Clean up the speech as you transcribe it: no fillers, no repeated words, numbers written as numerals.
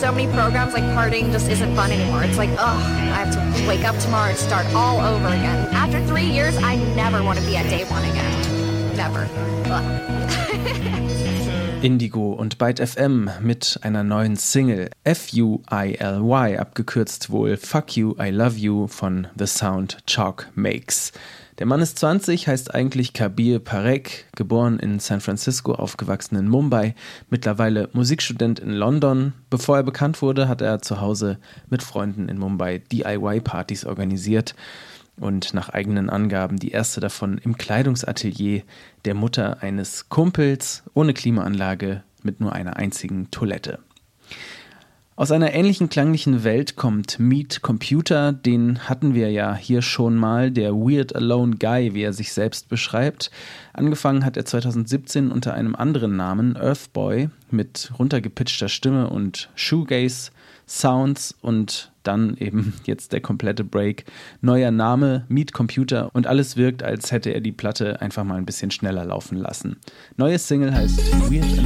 so many programs, like partying just isn't fun anymore. It's like, ugh, I have to wake up tomorrow and start all over again. After 3 years, I never want to be at day one again. Never. Indigo und Byte FM mit einer neuen Single, F-U-I-L-Y, abgekürzt wohl Fuck You, I Love You von The Sound Chalk Makes. Der Mann ist 20, heißt eigentlich Kabir Parekh, geboren in San Francisco, aufgewachsen in Mumbai, mittlerweile Musikstudent in London. Bevor er bekannt wurde, hat er zu Hause mit Freunden in Mumbai DIY-Partys organisiert und nach eigenen Angaben die erste davon im Kleidungsatelier der Mutter eines Kumpels, ohne Klimaanlage, mit nur einer einzigen Toilette. Aus einer ähnlichen klanglichen Welt kommt Meet Computer, den hatten wir ja hier schon mal, der Weird Alone Guy, wie er sich selbst beschreibt. Angefangen hat er 2017 unter einem anderen Namen, Earthboy, mit runtergepitchter Stimme und Shoegaze Sounds und dann eben jetzt der komplette Break. Neuer Name, Meet Computer und alles wirkt, als hätte er die Platte einfach mal ein bisschen schneller laufen lassen. Neue Single heißt Weird